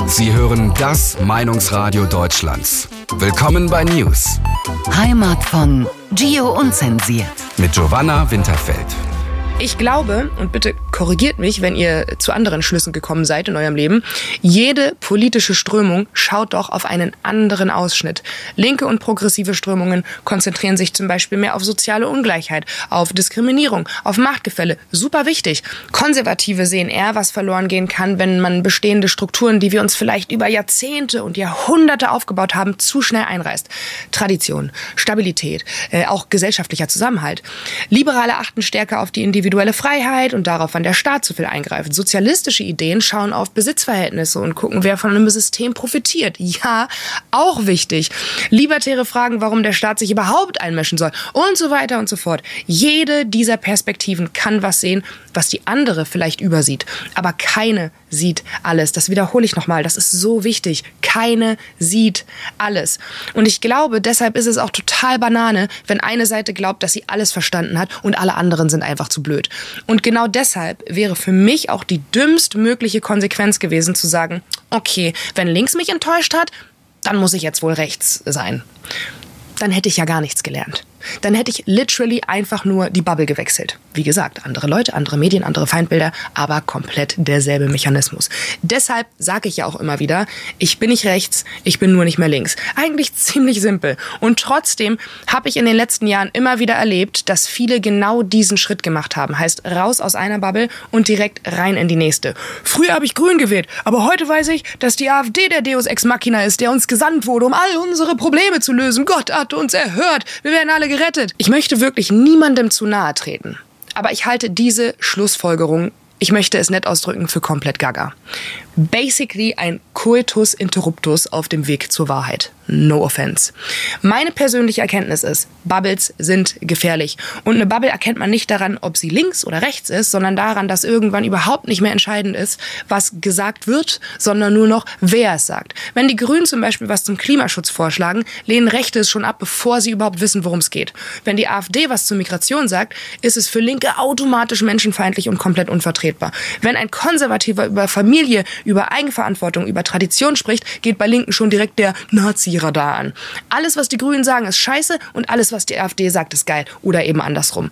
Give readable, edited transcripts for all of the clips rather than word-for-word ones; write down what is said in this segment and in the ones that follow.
Sie hören das Meinungsradio Deutschlands. Willkommen bei News. Heimat von Gio Unzensiert. Mit Giovanna Winterfeld. Ich glaube, und bitte korrigiert mich, wenn ihr zu anderen Schlüssen gekommen seid in eurem Leben, jede politische Strömung schaut doch auf einen anderen Ausschnitt. Linke und progressive Strömungen konzentrieren sich zum Beispiel mehr auf soziale Ungleichheit, auf Diskriminierung, auf Machtgefälle. Super wichtig. Konservative sehen eher, was verloren gehen kann, wenn man bestehende Strukturen, die wir uns vielleicht über Jahrzehnte und Jahrhunderte aufgebaut haben, zu schnell einreißt. Tradition, Stabilität, auch gesellschaftlicher Zusammenhalt. Liberale achten stärker auf die individuelle Freiheit und darauf, wann der Staat zu viel eingreift. Sozialistische Ideen schauen auf Besitzverhältnisse und gucken, wer von einem System profitiert. Ja, auch wichtig. Libertäre fragen, warum der Staat sich überhaupt einmischen soll und so weiter und so fort. Jede dieser Perspektiven kann was sehen, was die andere vielleicht übersieht. Aber keine sieht alles. Das wiederhole ich nochmal. Das ist so wichtig. Keine sieht alles. Und ich glaube, deshalb ist es auch total Banane, wenn eine Seite glaubt, dass sie alles verstanden hat und alle anderen sind einfach zu blöd. Und genau deshalb wäre für mich auch die dümmstmögliche Konsequenz gewesen, zu sagen, okay, wenn links mich enttäuscht hat, dann muss ich jetzt wohl rechts sein. Dann hätte ich ja gar nichts gelernt. Dann hätte ich literally einfach nur die Bubble gewechselt. Wie gesagt, andere Leute, andere Medien, andere Feindbilder, aber komplett derselbe Mechanismus. Deshalb sage ich ja auch immer wieder, ich bin nicht rechts, ich bin nur nicht mehr links. Eigentlich ziemlich simpel. Und trotzdem habe ich in den letzten Jahren immer wieder erlebt, dass viele genau diesen Schritt gemacht haben. Heißt, raus aus einer Bubble und direkt rein in die nächste. Früher habe ich Grün gewählt, aber heute weiß ich, dass die AfD der Deus Ex Machina ist, der uns gesandt wurde, um all unsere Probleme zu lösen. Gott hat uns erhört. Wir werden alle gerettet. Ich möchte wirklich niemandem zu nahe treten. Aber ich halte diese Schlussfolgerung, ich möchte es nett ausdrücken, für komplett gaga. Basically ein Coitus interruptus auf dem Weg zur Wahrheit. No offense. Meine persönliche Erkenntnis ist, Bubbles sind gefährlich. Und eine Bubble erkennt man nicht daran, ob sie links oder rechts ist, sondern daran, dass irgendwann überhaupt nicht mehr entscheidend ist, was gesagt wird, sondern nur noch, wer es sagt. Wenn die Grünen zum Beispiel was zum Klimaschutz vorschlagen, lehnen Rechte es schon ab, bevor sie überhaupt wissen, worum es geht. Wenn die AfD was zur Migration sagt, ist es für Linke automatisch menschenfeindlich und komplett unvertretbar. Wenn ein Konservativer über Familie, über Eigenverantwortung, über Tradition spricht, geht bei Linken schon direkt der Nazi-Radar an. Alles, was die Grünen sagen, ist scheiße und alles, was die AfD sagt, ist geil. Oder eben andersrum.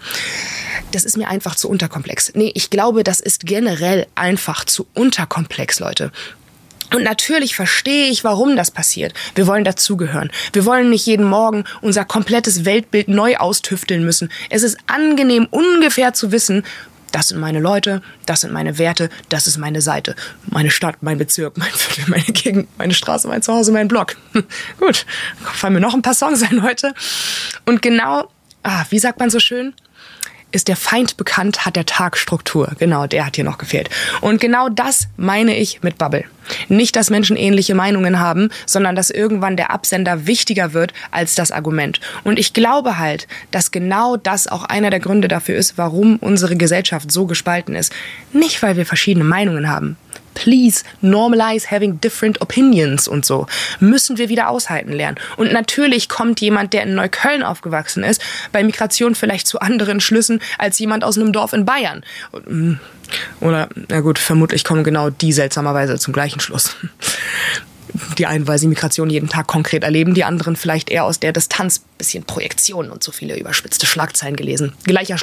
Das ist mir einfach zu unterkomplex. Nee, ich glaube, das ist generell einfach zu unterkomplex, Leute. Und natürlich verstehe ich, warum das passiert. Wir wollen dazugehören. Wir wollen nicht jeden Morgen unser komplettes Weltbild neu austüfteln müssen. Es ist angenehm, ungefähr zu wissen, das sind meine Leute, das sind meine Werte, das ist meine Seite. Meine Stadt, mein Bezirk, mein Viertel, meine Gegend, meine Straße, mein Zuhause, mein Blog. Gut, fallen mir noch ein paar Songs ein heute. Und genau, wie sagt man so schön? Ist der Feind bekannt, hat der Tag Struktur. Genau, der hat hier noch gefehlt. Und genau das meine ich mit Bubble. Nicht, dass Menschen ähnliche Meinungen haben, sondern dass irgendwann der Absender wichtiger wird als das Argument. Und ich glaube halt, dass genau das auch einer der Gründe dafür ist, warum unsere Gesellschaft so gespalten ist. Nicht, weil wir verschiedene Meinungen haben. Please normalize having different opinions und so. Müssen wir wieder aushalten lernen. Und natürlich kommt jemand, der in Neukölln aufgewachsen ist, bei Migration vielleicht zu anderen Schlüssen als jemand aus einem Dorf in Bayern. Oder, na gut, vermutlich kommen genau die seltsamerweise zum gleichen Schluss. Die einen, weil sie Migration jeden Tag konkret erleben, die anderen vielleicht eher aus der Distanz, bisschen Projektion und so viele überspitzte Schlagzeilen gelesen. Gleicher